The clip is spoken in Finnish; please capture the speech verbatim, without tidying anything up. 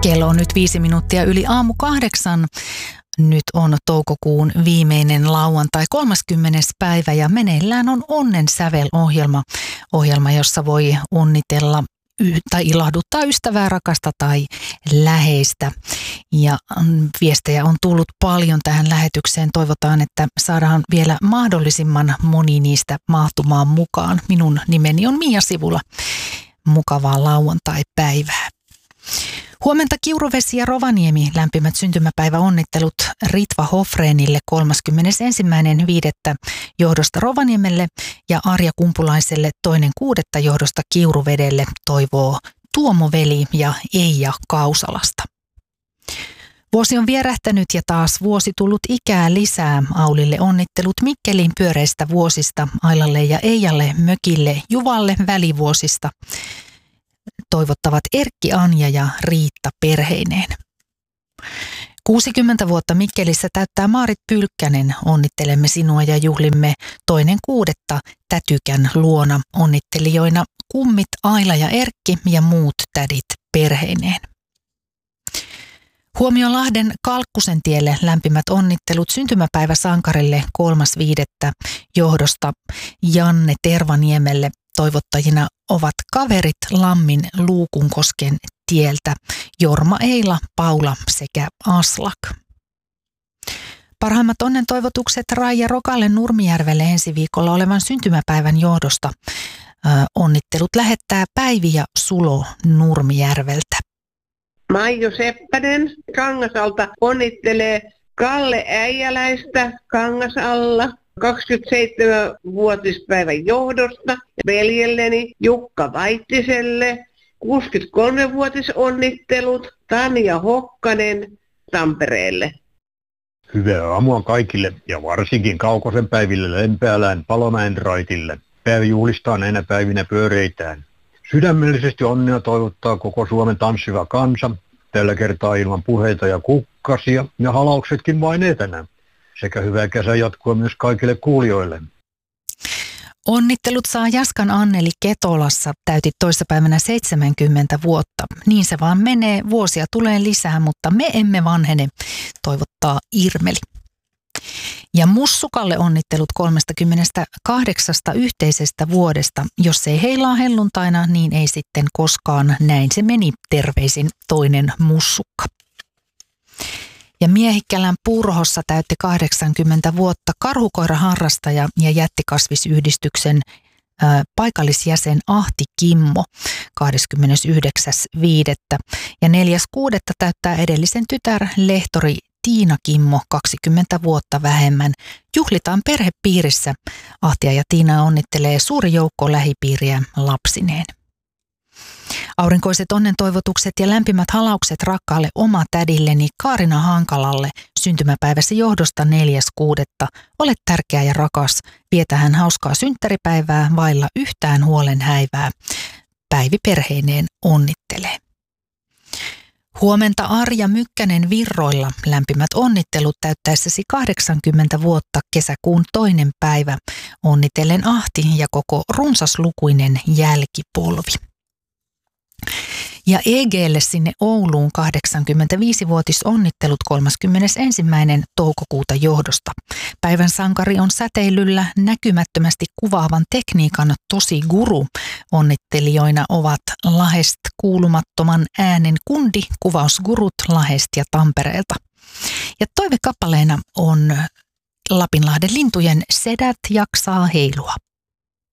Kello on nyt viisi minuuttia yli aamu kahdeksan. Nyt on toukokuun viimeinen lauantai, kolmaskymmenes päivä ja meneillään on Onnen sävel-ohjelma. Ohjelma, jossa voi onnitella tai ilahduttaa ystävää, rakasta tai läheistä. Ja viestejä on tullut paljon tähän lähetykseen. Toivotaan, että saadaan vielä mahdollisimman moni niistä mahtumaan mukaan. Minun nimeni on Mia Sivula. Mukavaa lauantai-päivää. Huomenta Kiuruvesi ja Rovaniemi, lämpimät syntymäpäiväonnittelut Ritva Hofreenille kolmaskymmenesensimmäinen viidettä johdosta Rovaniemelle ja Arja Kumpulaiselle toinen kuudetta johdosta Kiuruvedelle toivoo Tuomo Veli ja Eija Kausalasta. Vuosi on vierähtänyt ja taas vuosi tullut ikää lisää. Aulille onnittelut Mikkeliin pyöreistä vuosista, Ailalle ja Eijalle mökille Juvalle välivuosista. Toivottavat Erkki, Anja ja Riitta perheineen. kuusikymmentä vuotta Mikkelissä täyttää Maarit Pylkkänen. Onnittelemme sinua ja juhlimme toinen kuudetta Tätykän luona. Onnittelijoina kummit Aila ja Erkki ja muut tädit perheineen. Huomio Lahden Kalkkusen tielle lämpimät onnittelut syntymäpäiväsankarille kolmas viidettä johdosta Janne Tervaniemelle. Toivottajina ovat kaverit Lammin Luukunkosken tieltä Jorma Eila, Paula sekä Aslak. Parhaimmat onnen toivotukset Raija Rokalle Nurmijärvelle ensi viikolla olevan syntymäpäivän johdosta. Äh, onnittelut lähettää Päivi ja Sulo Nurmijärveltä. Maijo Seppänen Kangasalta onnittelee Kalle Äijäläistä Kangasalla kaksikymmentäseitsemänvuotispäivän johdosta, veljelleni Jukka Vaittiselle kuusikymmentäkolmevuotisonnittelut Tanja Hokkanen Tampereelle. Hyvää aamua kaikille ja varsinkin Kaukosen päiville Lempäälän Palomäen raitille. Päivä juhlistaa näinä päivinä pyöreitään. Sydämellisesti onnea toivottaa koko Suomen tanssiva kansa, tällä kertaa ilman puheita ja kukkasia ja halauksetkin vain etänä. Sekä hyvää kesän jatkua myös kaikille kuulijoille. Onnittelut saa Jaskan Anneli Ketolassa, täytit toissapäivänä seitsemänkymmentä vuotta. Niin se vaan menee, vuosia tulee lisää, mutta me emme vanhene, toivottaa Irmeli. Ja Mussukalle onnittelut kolmekymmentäkahdeksan yhteisestä vuodesta. Jos ei heilaa helluntaina, niin ei sitten koskaan. Näin se meni, terveisin toinen Mussukka. Ja Miehikkälän Purhossa täytti kahdeksankymmentä vuotta karhukoiraharrastaja ja jättikasvisyhdistyksen ää, paikallisjäsen Ahti Kimmo kahdeskymmenesyhdeksäs viidettä ja neljäs kuudetta täyttää edellisen tytär lehtori Tiina Kimmo kaksikymmentä vuotta vähemmän. Juhlitaan perhepiirissä. Ahtia ja Tiina onnittelee suuri joukko lähipiiriä lapsineen. Aurinkoiset onnentoivotukset ja lämpimät halaukset rakkaalle omatädilleni Kaarina Hankalalle syntymäpäivässä johdosta neljäs kuudetta. Ole tärkeä ja rakas. Vietä hän hauskaa synttäripäivää vailla yhtään huolen häivää. Päivi perheineen onnittelee. Huomenta Arja Mykkänen Virroilla. Lämpimät onnittelut täyttäessäsi kahdeksankymmentä vuotta kesäkuun toinen päivä. Onnitellen Ahti ja koko runsaslukuinen jälkipolvi. Ja E G:lle sinne Ouluun kahdeksankymmentäviisivuotisonnittelut kolmaskymmenesensimmäinen toukokuuta johdosta. Päivän sankari on säteilyllä näkymättömästi kuvaavan tekniikan tosi guru. Onnittelijoina ovat Lahest kuulumattoman äänen kundi, kuvausgurut Lahest ja Tampereelta. Ja toivekappaleena on Lapinlahden lintujen Sedät jaksaa heilua.